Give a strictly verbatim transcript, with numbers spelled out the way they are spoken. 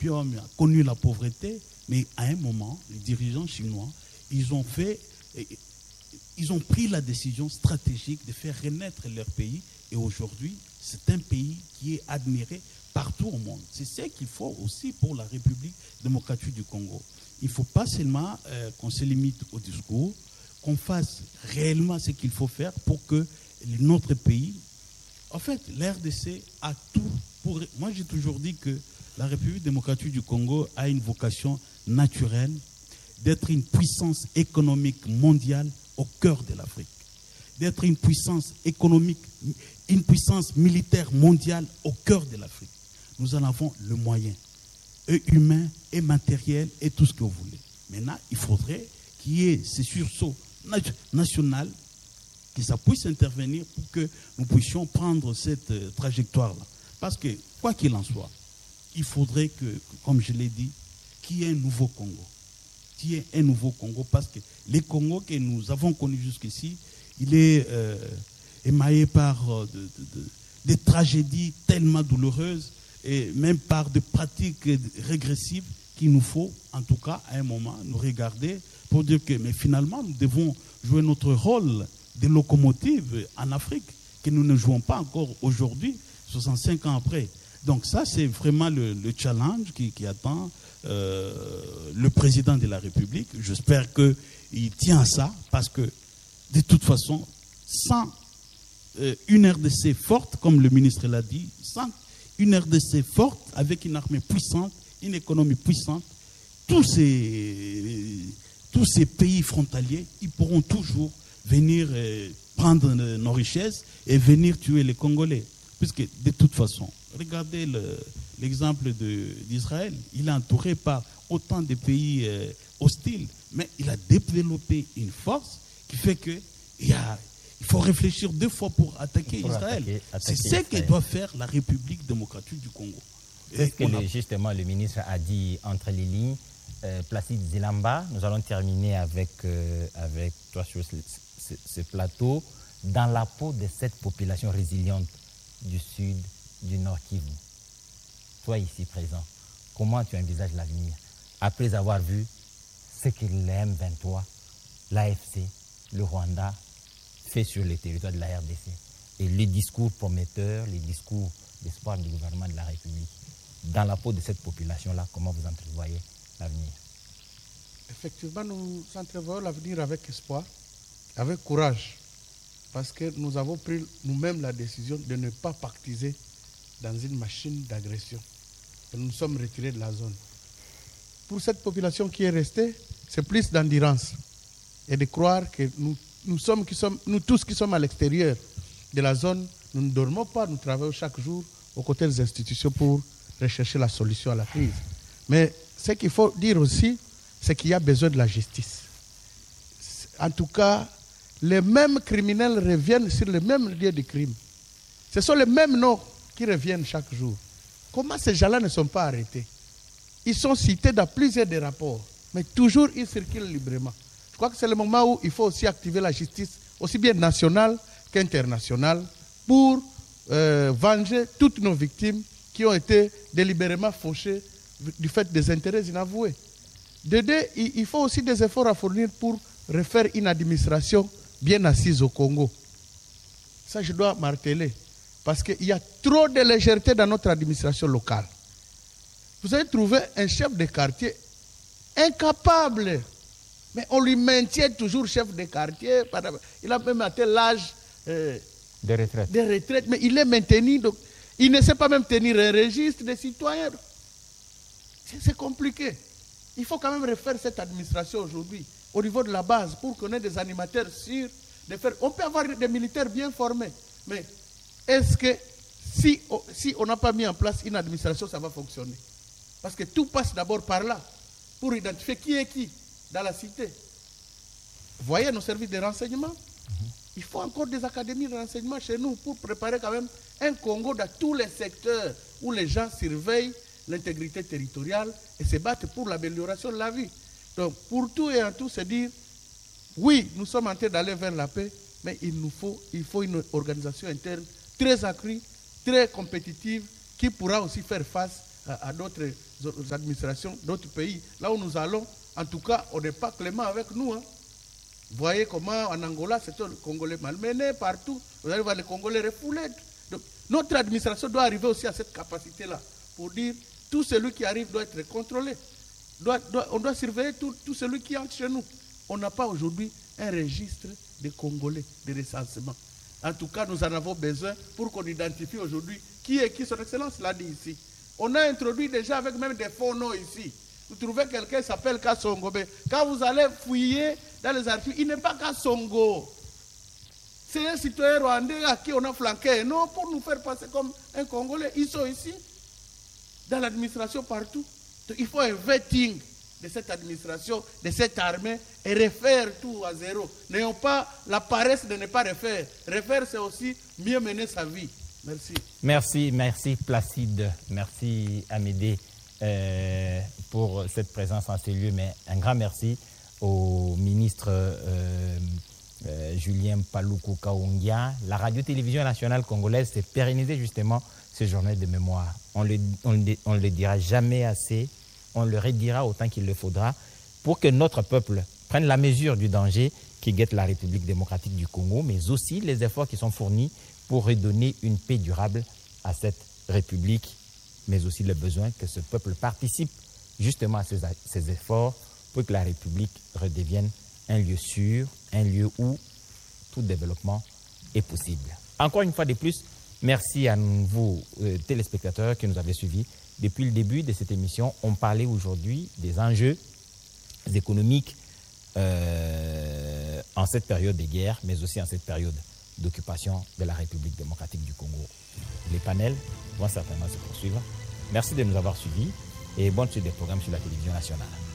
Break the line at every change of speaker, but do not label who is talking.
l'opium, a connu la pauvreté, mais à un moment, les dirigeants chinois, ils ont fait, ils ont pris la décision stratégique de faire renaître leur pays. Et aujourd'hui, c'est un pays qui est admiré partout au monde. C'est ce qu'il faut aussi pour la République démocratique du Congo. Il ne faut pas seulement euh, qu'on se limite au discours, qu'on fasse réellement ce qu'il faut faire pour que notre pays... En fait, l'R D C a tout pour... Moi, j'ai toujours dit que la République démocratique du Congo a une vocation naturelle d'être une puissance économique mondiale au cœur de l'Afrique, d'être une puissance économique, une puissance militaire mondiale au cœur de l'Afrique. Nous en avons le moyen, et humain, et matériel, et tout ce que vous voulez. Maintenant, il faudrait qu'il y ait ce sursaut national, que ça puisse intervenir pour que nous puissions prendre cette euh, trajectoire-là. Parce que, quoi qu'il en soit, il faudrait que, comme je l'ai dit, qu'il y ait un nouveau Congo. Qu'il y ait un nouveau Congo, parce que les Congos que nous avons connus jusqu'ici, il est euh, émaillé par euh, de, de, de, des tragédies tellement douloureuses, et même par des pratiques régressives qu'il nous faut, en tout cas, à un moment, nous regarder pour dire que, mais finalement, nous devons jouer notre rôle de locomotive en Afrique, que nous ne jouons pas encore aujourd'hui, soixante-cinq ans après. Donc ça, c'est vraiment le, le challenge qui, qui attend euh, le président de la République. J'espère qu'il tient à ça, parce que, de toute façon, sans euh, une R D C forte, comme le ministre l'a dit, sans une R D C forte, avec une armée puissante, une économie puissante, tous ces, tous ces pays frontaliers, ils pourront toujours venir euh, prendre euh, nos richesses et venir tuer les Congolais. Puisque de toute façon, regardez le, l'exemple de, d'Israël, il est entouré par autant de pays euh, hostiles, mais il a développé une force qui fait que il y a... Il faut réfléchir deux fois pour attaquer pour Israël. Attaquer, attaquer c'est ce que doit faire la République démocratique du Congo.
C'est ce que le, justement le ministre a dit entre les lignes. Euh, Placide Zilamba, nous allons terminer avec, euh, avec toi sur ce, ce, ce plateau. Dans la peau de cette population résiliente du sud, du nord Kivu, toi ici présent, comment tu envisages l'avenir après avoir vu ce que le M vingt-trois, l'A F C, le Rwanda fait sur le territoire de la R D C et les discours prometteurs, les discours d'espoir du gouvernement de la République. Dans la peau de cette population-là, comment vous entrevoyez l'avenir?
Effectivement, nous entrevoyons l'avenir avec espoir, avec courage, parce que nous avons pris nous-mêmes la décision de ne pas pactiser dans une machine d'agression. Et nous nous sommes retirés de la zone. Pour cette population qui est restée, c'est plus d'endurance et de croire que nous Nous, sommes, qui sommes, nous tous qui sommes à l'extérieur de la zone, nous ne dormons pas, nous travaillons chaque jour aux côtés des institutions pour rechercher la solution à la crise. Mais ce qu'il faut dire aussi, c'est qu'il y a besoin de la justice. En tout cas, les mêmes criminels reviennent sur le même lieu de crime. Ce sont les mêmes noms qui reviennent chaque jour. Comment ces gens-là ne sont pas arrêtés? Ils sont cités dans plusieurs des rapports, mais toujours ils circulent librement. Je crois que c'est le moment où il faut aussi activer la justice, aussi bien nationale qu'internationale, pour euh, venger toutes nos victimes qui ont été délibérément fauchées du fait des intérêts inavoués. De deux, il faut aussi des efforts à fournir pour refaire une administration bien assise au Congo. Ça, je dois marteler, parce qu'il y a trop de légèreté dans notre administration locale. Vous avez trouvé un chef de quartier incapable, mais on lui maintient toujours chef de quartier. Il a même atteint l'âge euh,
de retraite.
de retraite, mais il est maintenu. Donc, il ne sait pas même tenir un registre des citoyens. C'est, c'est compliqué. Il faut quand même refaire cette administration aujourd'hui, au niveau de la base, pour qu'on ait des animateurs sûrs. De faire. On peut avoir des militaires bien formés, mais est-ce que si, si on n'a pas mis en place une administration, ça va fonctionner? Parce que tout passe d'abord par là, pour identifier qui est qui dans la cité. Vous voyez nos services de renseignement? Mm-hmm. Il faut encore des académies de renseignement chez nous pour préparer quand même un Congo dans tous les secteurs où les gens surveillent l'intégrité territoriale et se battent pour l'amélioration de la vie. Donc, pour tout et en tout, c'est dire, oui, nous sommes en train d'aller vers la paix, mais il nous faut, il faut une organisation interne très accrue, très compétitive, qui pourra aussi faire face à, à d'autres administrations, d'autres pays. Là où nous allons, en tout cas, on n'est pas clément avec nous. Hein. Vous voyez comment en Angola, c'est les Congolais malmenés partout. Vous allez voir les Congolais refoulés. Donc, notre administration doit arriver aussi à cette capacité-là pour dire tout celui qui arrive doit être contrôlé. Doit, doit, on doit surveiller tout, tout celui qui entre chez nous. On n'a pas aujourd'hui un registre des Congolais, de recensement. En tout cas, nous en avons besoin pour qu'on identifie aujourd'hui qui est qui. Son Excellence l'a dit ici. On a introduit déjà avec même des faux noms ici. Vous trouvez quelqu'un qui s'appelle Kassongo. Quand vous allez fouiller dans les archives, il n'est pas Kassongo. C'est un citoyen rwandais à qui on a flanqué. Non, pour nous faire passer comme un Congolais. Ils sont ici, dans l'administration partout. Donc, il faut un vetting de cette administration, de cette armée, et refaire tout à zéro. N'ayons pas la paresse de ne pas refaire. Refaire, c'est aussi mieux mener sa vie. Merci.
Merci, merci Placide. Merci Amédée euh, pour cette présence en ces lieux. Mais un grand merci au ministre euh, euh, Julien Paluku Kaongia. La radio-télévision nationale congolaise s'est pérennisée justement ces journées de mémoire. On ne on le, on le dira jamais assez. On le redira autant qu'il le faudra pour que notre peuple prenne la mesure du danger qui guette la République démocratique du Congo, mais aussi les efforts qui sont fournis pour redonner une paix durable à cette République, mais aussi le besoin que ce peuple participe justement à ces, ces efforts pour que la République redevienne un lieu sûr, un lieu où tout développement est possible. Encore une fois de plus, merci à vous, euh, téléspectateurs, qui nous avez suivis. Depuis le début de cette émission, on parlait aujourd'hui des enjeux économiques euh, en cette période de guerre, mais aussi en cette période d'occupation de la République démocratique du Congo. Les panels vont certainement se poursuivre. Merci de nous avoir suivis et bonne suite des programmes sur la télévision nationale.